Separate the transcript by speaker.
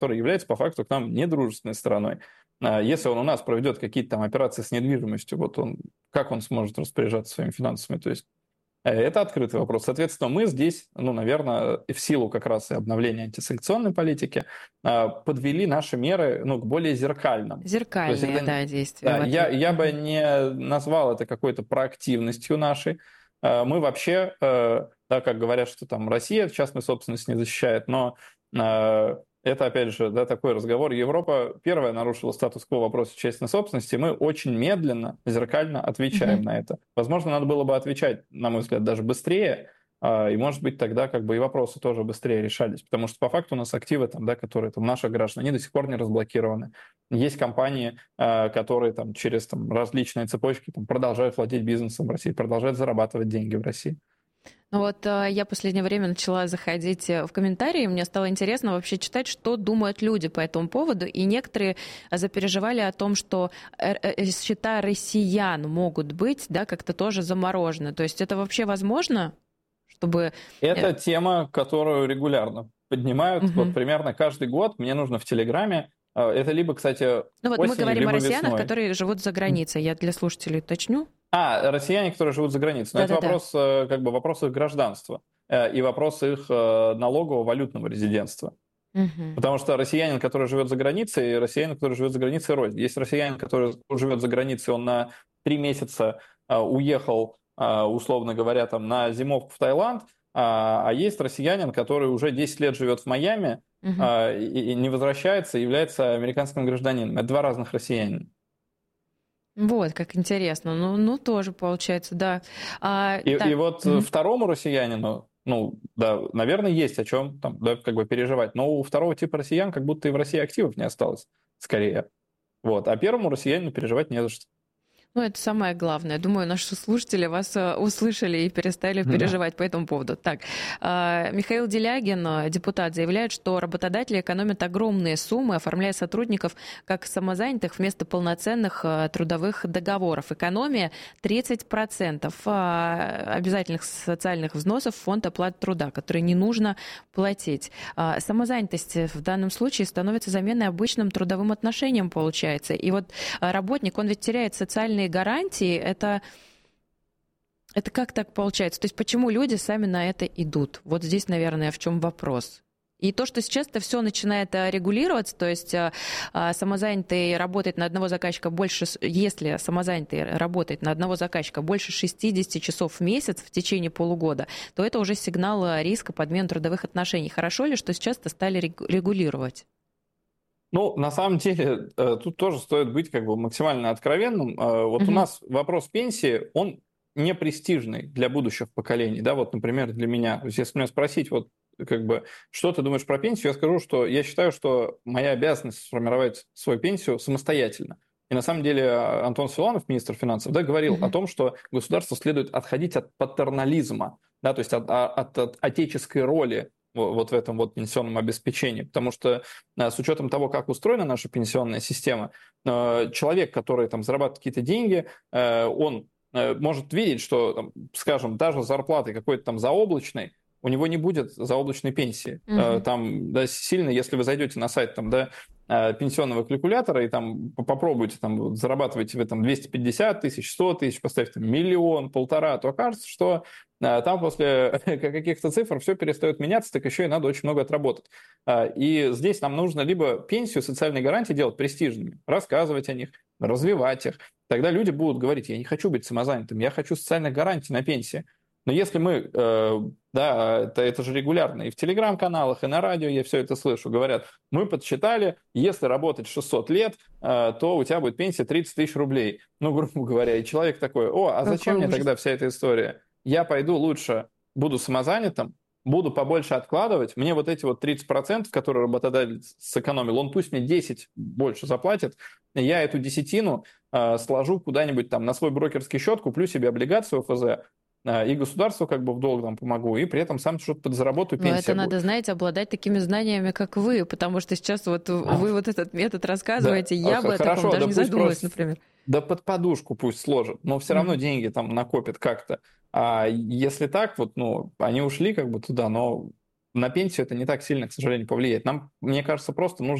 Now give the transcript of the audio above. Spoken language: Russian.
Speaker 1: который является по факту к нам недружественной стороной. Если он у нас проведет какие-то там операции с недвижимостью, как он сможет распоряжаться своими финансами? То есть это открытый вопрос. Соответственно, мы здесь, наверное, в силу как раз и обновления антисанкционной политики подвели наши меры к более зеркальным.
Speaker 2: Зеркальные, да, действия.
Speaker 1: Да, я бы не назвал это какой-то проактивностью нашей. Мы вообще, да, как говорят, что там Россия частную собственность не защищает, но это, опять же, да, такой разговор. Европа первая нарушила статус-кво в вопросе частной собственности, и мы очень медленно, зеркально отвечаем на это. Возможно, надо было бы отвечать, на мой взгляд, даже быстрее, и, может быть, тогда как бы и вопросы тоже быстрее решались. Потому что по факту у нас активы, там, да, которые там, наших граждан, они до сих пор не разблокированы. Есть компании, которые там, через там, различные цепочки там, продолжают владеть бизнесом в России, продолжают зарабатывать деньги в России.
Speaker 2: Ну вот я в последнее время начала заходить в комментарии, мне стало интересно вообще читать, что думают люди по этому поводу, и некоторые запереживали о том, что счета россиян могут быть, да, как-то тоже заморожены. То есть это вообще возможно, чтобы...
Speaker 1: Это тема, которую регулярно поднимают. Вот примерно каждый год мне нужно в Телеграме. Это либо, кстати,
Speaker 2: ну вот
Speaker 1: осенью,
Speaker 2: мы говорим
Speaker 1: либо
Speaker 2: о россиянах,
Speaker 1: весной.
Speaker 2: которые живут за границей. Я для слушателей уточню.
Speaker 1: Россияне, которые живут за границей. Но это вопрос, как бы вопрос их гражданства и вопрос их налогового валютного резидентства. Потому что россиянин, который живет за границей, и россиянин, который живет за границей, рознь. Есть россиянин, который живет за границей, он на 3 месяца уехал, условно говоря, там, на зимовку в Таиланд, а есть россиянин, который уже 10 лет живет в Майами и не возвращается, является американским гражданином. Это два разных россиянина.
Speaker 2: Вот, как интересно. Ну тоже получается, да.
Speaker 1: И вот второму россиянину, да, наверное, есть о чем там, да, как бы переживать. Но у второго типа россиян как будто и в России активов не осталось, скорее. Вот. А первому россиянину переживать не за что.
Speaker 2: Ну, это самое главное. Думаю, наши слушатели вас услышали и перестали переживать по этому поводу. Так, Михаил Делягин, депутат, заявляет, что работодатели экономят огромные суммы, оформляя сотрудников как самозанятых вместо полноценных трудовых договоров. Экономия 30% обязательных социальных взносов в фонд оплаты труда, которые не нужно платить. Самозанятость в данном случае становится заменой обычным трудовым отношениям, получается. И вот работник, он ведь теряет социальные гарантии, это как так получается? То есть почему люди сами на это идут? Вот здесь, наверное, в чем вопрос. И то, что сейчас это все начинает регулироваться, то есть самозанятый работает на одного заказчика больше, если самозанятый работает на одного заказчика больше 60 часов в месяц в течение полугода, то это уже сигнал риска подмены трудовых отношений. Хорошо ли, что сейчас это стали регулировать?
Speaker 1: На самом деле, тут тоже стоит быть как бы максимально откровенным. Вот у нас вопрос пенсии, он не престижный для будущих поколений, да, вот, например, для меня. То есть, если меня спросить, вот, как бы, что ты думаешь про пенсию, я скажу, что я считаю, что моя обязанность сформировать свою пенсию самостоятельно. И на самом деле Антон Силуанов, министр финансов, да, говорил о том, что государству следует отходить от патернализма, да, то есть от отеческой роли вот в этом вот пенсионном обеспечении. Потому что с учетом того, как устроена наша пенсионная система, человек, который там зарабатывает какие-то деньги, он может видеть, что, там, скажем, даже зарплаты какой-то там заоблачной, у него не будет заоблачной пенсии. Там, да, сильно, если вы зайдете на сайт там, да, пенсионного калькулятора и там попробуйте, там, зарабатываете вы там 250 тысяч, 100 тысяч, поставьте там, 1 миллион, 1,5, то окажется, что там после каких-то цифр все перестает меняться, так еще и надо очень много отработать. И здесь нам нужно либо пенсию, социальные гарантии делать престижными, рассказывать о них, развивать их. Тогда люди будут говорить, я не хочу быть самозанятым, я хочу социальных гарантий на пенсии. Но если мы, да, это же регулярно, и в телеграм-каналах, и на радио я все это слышу, говорят, мы подсчитали, если работать 600 лет, то у тебя будет пенсия 30 тысяч рублей. Грубо говоря, и человек такой, а зачем мне тогда вся эта история? Я пойду лучше, буду самозанятым, буду побольше откладывать, мне вот эти вот 30%, которые работодатель сэкономил, он пусть мне 10 больше заплатит, я эту десятину сложу куда-нибудь там на свой брокерский счет, куплю себе облигацию ФЗ, и государству как бы в долг там помогу, и при этом сам что-то подзаработаю, пенсия.
Speaker 2: Но это надо, знаете, обладать такими знаниями, как вы, потому что сейчас вот вы вот этот метод рассказываете, да, я бы о таком даже не задумалась, например.
Speaker 1: Да под подушку пусть сложат, но все равно деньги там накопят как-то. А если так, вот, они ушли как бы туда, но на пенсию это не так сильно, к сожалению, повлияет. Нам, мне кажется, просто нужно